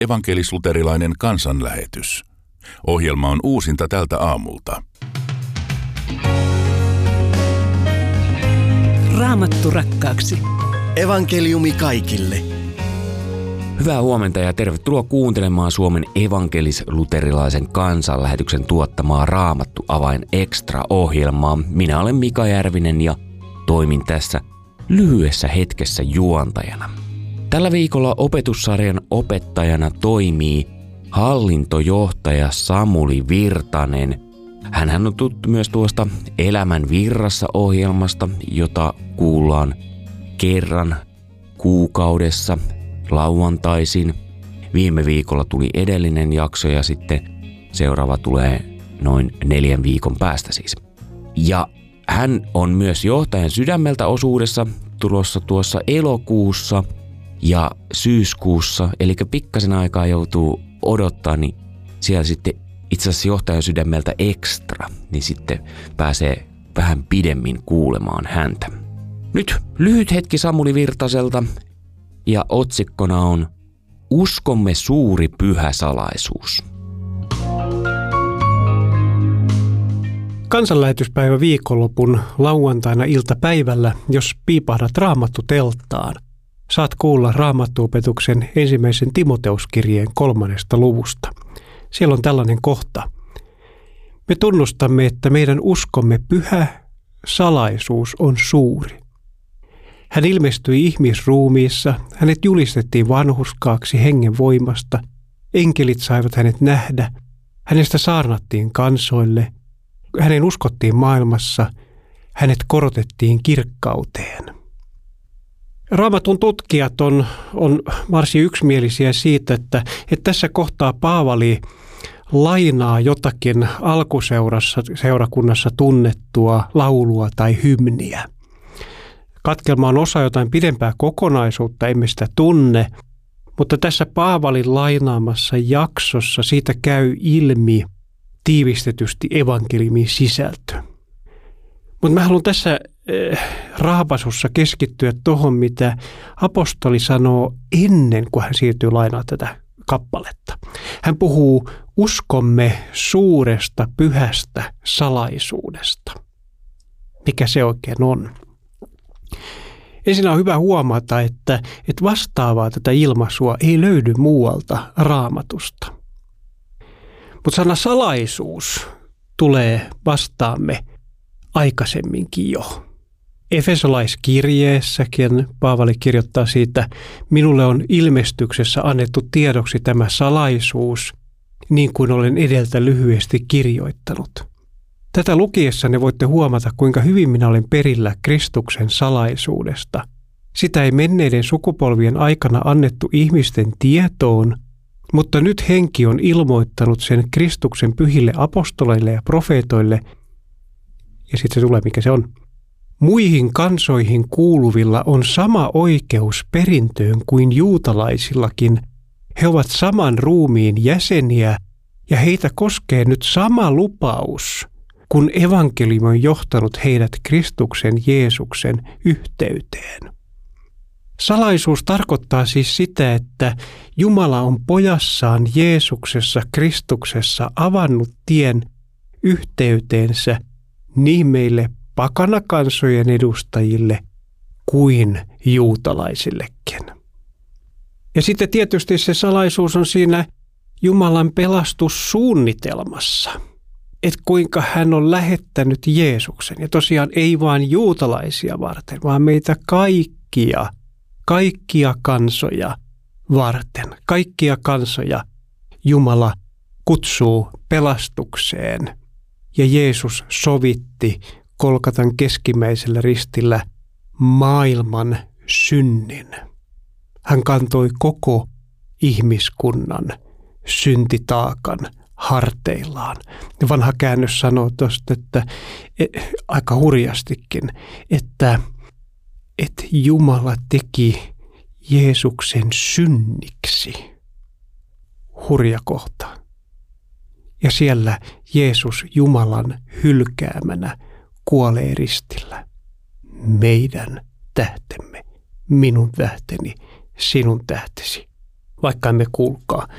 Evankelis-luterilainen kansanlähetys. Ohjelma on uusinta tältä aamulta. Raamattu rakkaaksi. Evankeliumi kaikille. Hyvää huomenta ja tervetuloa kuuntelemaan Suomen evankelis-luterilaisen kansanlähetyksen tuottamaa Raamattu Avain Extra-ohjelmaa. Minä olen Mika Järvinen ja toimin tässä lyhyessä hetkessä juontajana. Tällä viikolla opetussarjan opettajana toimii hallintojohtaja Samuli Virtanen. Hänhän on tuttu myös tuosta Elämän virrassa -ohjelmasta, jota kuullaan kerran kuukaudessa lauantaisin. Viime viikolla tuli edellinen jakso ja sitten seuraava tulee noin 4 viikon päästä siis. Ja hän on myös Johtajan sydämeltä -osuudessa tulossa tuossa elokuussa ja syyskuussa, eli pikkasen aikaa joutuu odottaa, niin siellä sitten itse asiassa Johtajan sydämeltä extra, niin sitten pääsee vähän pidemmin kuulemaan häntä. Nyt lyhyt hetki Samuli Virtaselta ja otsikkona on Uskomme suuri pyhä salaisuus. Kansanlähetyspäivä viikonlopun lauantaina iltapäivällä, jos piipahdat Raamattu-telttaan, saat kuulla Raamattu-opetuksen ensimmäisen Timoteuskirjeen 3. luvusta. Siellä on tällainen kohta. Me tunnustamme, että meidän uskomme pyhä salaisuus on suuri. Hän ilmestyi ihmisruumiissa, hänet julistettiin vanhurskaaksi hengen voimasta, enkelit saivat hänet nähdä, hänestä saarnattiin kansoille, hänen uskottiin maailmassa, hänet korotettiin kirkkauteen. Raamatun tutkijat on varsin yksimielisiä siitä, että tässä kohtaa Paavali lainaa jotakin alkuseurakunnassa tunnettua laulua tai hymniä. Katkelma on osa jotain pidempää kokonaisuutta, emme sitä tunne, mutta tässä Paavalin lainaamassa jaksossa siitä käy ilmi tiivistetysti evankeliumin sisältö. Mutta mä haluan tässä raapasussa keskittyä tuohon, mitä apostoli sanoo ennen kuin hän siirtyy lainaamaan tätä kappaletta. Hän puhuu uskomme suuresta pyhästä salaisuudesta. Mikä se oikein on? Ensin on hyvä huomata, että vastaavaa tätä ilmaisua ei löydy muualta Raamatusta. Mutta sana salaisuus tulee vastaamme aikaisemminkin jo. Efesolaiskirjeessäkin Paavali kirjoittaa siitä, minulle on ilmestyksessä annettu tiedoksi tämä salaisuus, niin kuin olen edeltä lyhyesti kirjoittanut. Tätä lukiessanne voitte huomata, kuinka hyvin minä olen perillä Kristuksen salaisuudesta. Sitä ei menneiden sukupolvien aikana annettu ihmisten tietoon, mutta nyt henki on ilmoittanut sen Kristuksen pyhille apostoleille ja profeetoille. Ja sitten se tulee, mikä se on. Muihin kansoihin kuuluvilla on sama oikeus perintöön kuin juutalaisillakin. He ovat saman ruumiin jäseniä ja heitä koskee nyt sama lupaus, kun evankeliumi on johtanut heidät Kristuksen Jeesuksen yhteyteen. Salaisuus tarkoittaa siis sitä, että Jumala on pojassaan Jeesuksessa Kristuksessa avannut tien yhteyteensä niin meille pakanakansojen edustajille kuin juutalaisillekin. Ja sitten tietysti se salaisuus on siinä Jumalan pelastussuunnitelmassa, että kuinka hän on lähettänyt Jeesuksen. Ja tosiaan ei vain juutalaisia varten, vaan meitä kaikkia kansoja varten. Kaikkia kansoja Jumala kutsuu pelastukseen. Ja Jeesus sovitti Golgatan keskimmäisellä ristillä maailman synnin. Hän kantoi koko ihmiskunnan syntitaakan harteillaan. Ja vanha käännös sanoo tuosta, että aika hurjastikin, että Jumala teki Jeesuksen synniksi. Hurja kohta. Ja siellä Jeesus Jumalan hylkäämänä kuolee ristillä. Meidän tähtemme, minun tähteni, sinun tähtesi. vaikka emme kuulkaa.